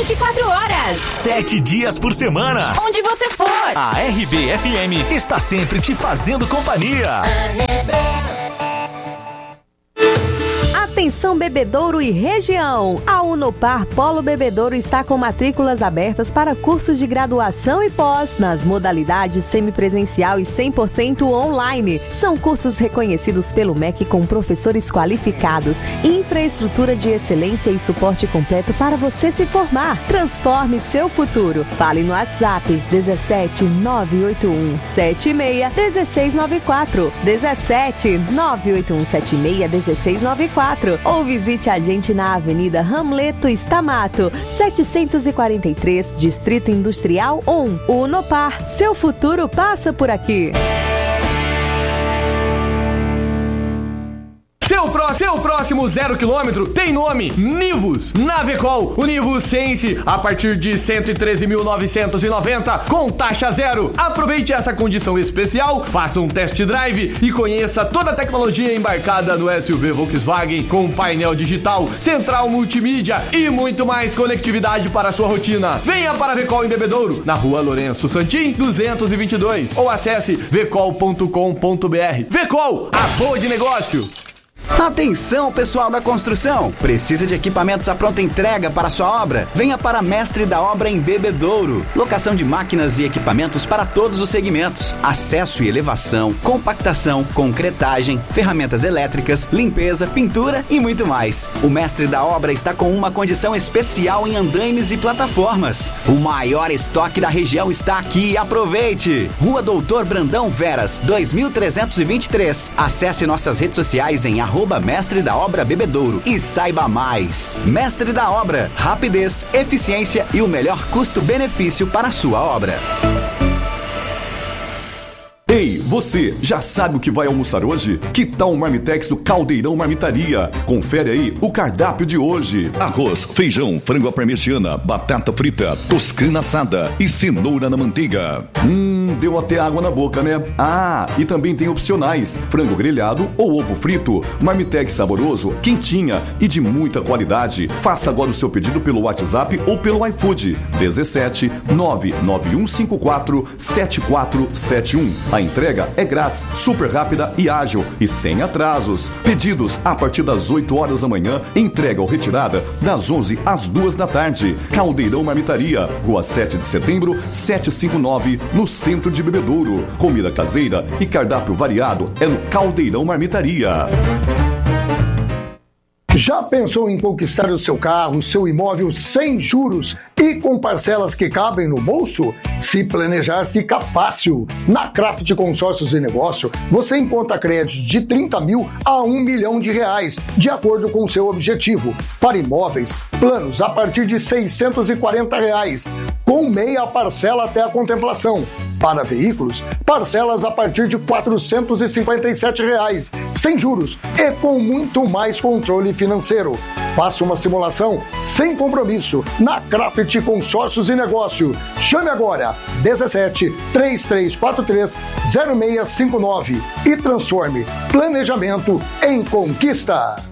24 horas. 7 dias por semana. Onde você for. A RBFM está sempre te fazendo companhia. Atenção Bebedouro e região! A Unopar Polo Bebedouro está com matrículas abertas para cursos de graduação e pós, nas modalidades semipresencial e 100% online. São cursos reconhecidos pelo MEC com professores qualificados, infraestrutura de excelência e suporte completo para você se formar. Transforme seu futuro. Fale no WhatsApp 17 981 76 1694 17 981 76 1694 ou visite a gente na Avenida Hamleto Stamato, 743, Distrito Industrial 1. Unopar, seu futuro passa por aqui. Seu próximo 0 km tem nome: Nivus. Na Vecol, o Nivus Sense a partir de 113.990 com taxa zero. Aproveite essa condição especial, faça um test drive e conheça toda a tecnologia embarcada no SUV Volkswagen com painel digital, central multimídia e muito mais conectividade para a sua rotina. Venha para a Vecol em Bebedouro, na Rua Lourenço Santim 222 ou acesse vecol.com.br. Vecol, a boa de negócio. Atenção, pessoal da construção! Precisa de equipamentos à pronta entrega para sua obra? Venha para Mestre da Obra em Bebedouro. Locação de máquinas e equipamentos para todos os segmentos. Acesso e elevação, compactação, concretagem, ferramentas elétricas, limpeza, pintura e muito mais. O Mestre da Obra está com uma condição especial em andaimes e plataformas. O maior estoque da região está aqui. Aproveite! Rua Doutor Brandão Veras, 2323. Acesse nossas redes sociais em @Mestre da Obra Bebedouro e saiba mais. Mestre da Obra, rapidez, eficiência e o melhor custo-benefício para a sua obra. Ei, você, já sabe o que vai almoçar hoje? Que tal o Marmitex do Caldeirão Marmitaria? Confere aí o cardápio de hoje. Arroz, feijão, frango à parmegiana, batata frita, toscana assada e cenoura na manteiga. Deu até água na boca, né? Ah, e também tem opcionais: frango grelhado ou ovo frito. Marmitex saboroso, quentinha e de muita qualidade. Faça agora o seu pedido pelo WhatsApp ou pelo iFood. 17 99154 7471. A entrega é grátis, super rápida e ágil e sem atrasos. Pedidos a partir das 8 horas da manhã, entrega ou retirada das 11 às 2 da tarde. Caldeirão Marmitaria, Rua 7 de Setembro, 759, no centro de Bebedouro. Comida caseira e cardápio variado é no Caldeirão Marmitaria. Já pensou em conquistar o seu carro, seu imóvel sem juros e com parcelas que cabem no bolso? Se planejar fica fácil. Na Craft Consórcios e Negócio, você encontra créditos de 30 mil a 1 milhão de reais, de acordo com o seu objetivo. Para imóveis, planos a partir de 640 reais, com meia parcela até a contemplação. Para veículos, parcelas a partir de 457 reais, sem juros e com muito mais controle financeiro. Faça uma simulação sem compromisso na Craft Consórcios e Negócio. Chame agora 17 3343 0659 e transforme planejamento em conquista.